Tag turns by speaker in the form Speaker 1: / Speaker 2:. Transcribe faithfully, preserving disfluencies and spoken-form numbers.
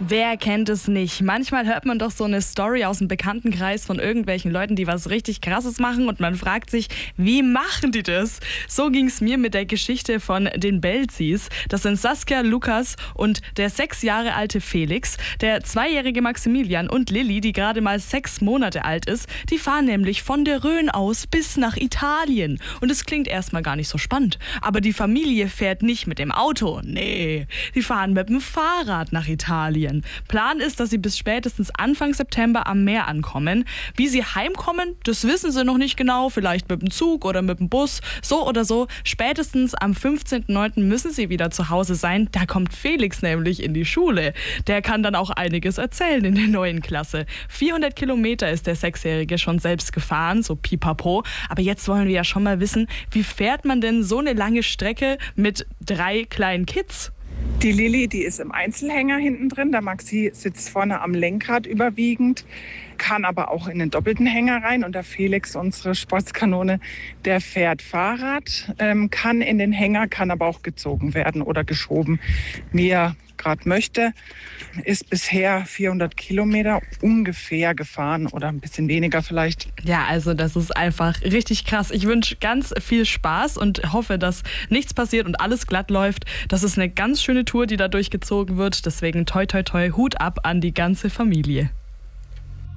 Speaker 1: Wer kennt es nicht? Manchmal hört man doch so eine Story aus dem Bekanntenkreis von irgendwelchen Leuten, die was richtig Krasses machen und man fragt sich, wie machen die das? So ging es mir mit der Geschichte von den Belzis. Das sind Saskia, Lukas und der sechs Jahre alte Felix. Der zweijährige Maximilian und Lilly, die gerade mal sechs Monate alt ist, die fahren nämlich von der Rhön aus bis nach Italien. Und es klingt erstmal gar nicht so spannend. Aber die Familie fährt nicht mit dem Auto. Nee, die fahren mit dem Fahrrad nach Italien. Plan ist, dass sie bis spätestens Anfang September am Meer ankommen. Wie sie heimkommen, das wissen sie noch nicht genau. Vielleicht mit dem Zug oder mit dem Bus. So oder so. Spätestens am fünfzehnten neunten müssen sie wieder zu Hause sein. Da kommt Felix nämlich in die Schule. Der kann dann auch einiges erzählen in der neuen Klasse. vierhundert Kilometer ist der Sechsjährige schon selbst gefahren, so pipapo. Aber jetzt wollen wir ja schon mal wissen, wie fährt man denn so eine lange Strecke mit drei kleinen Kids?
Speaker 2: Die Lilly, die ist im Einzelhänger hinten drin. Der Maxi sitzt vorne am Lenkrad überwiegend, kann aber auch in den doppelten Hänger rein. Und der Felix, unsere Sportskanone, der fährt Fahrrad, ähm, kann in den Hänger, kann aber auch gezogen werden oder geschoben, wie er gerade möchte. Ist bisher vierhundert Kilometer ungefähr gefahren oder ein bisschen weniger vielleicht.
Speaker 1: Ja, also das ist einfach richtig krass. Ich wünsche ganz viel Spaß und hoffe, dass nichts passiert und alles glatt läuft. Das ist eine ganz schöne Tour, die da durchgezogen wird. Deswegen toi toi toi, Hut ab an die ganze Familie.